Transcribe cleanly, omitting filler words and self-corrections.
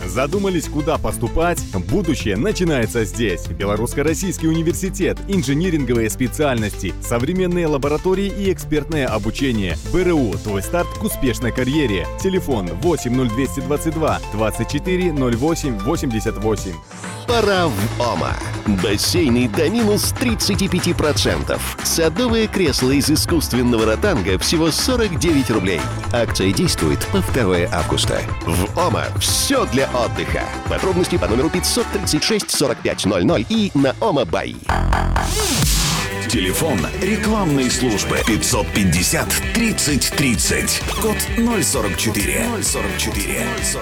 Задумались, куда поступать? Будущее начинается здесь. Белорусско-Российский университет, инжиниринговые специальности, современные лаборатории и экспертное обучение. БРУ – твой старт к успешной карьере. Телефон 80222 24 08 88. Пора в ОМА. Бассейны до минус 35%. Садовые кресла из искусственного ротанга всего 49 рублей. Акция действует по 2 августа. В ОМА все для отдыха. Подробности по номеру 536 4500 и на ОМА.бай. Телефон рекламной службы 550 30 30. Код 044.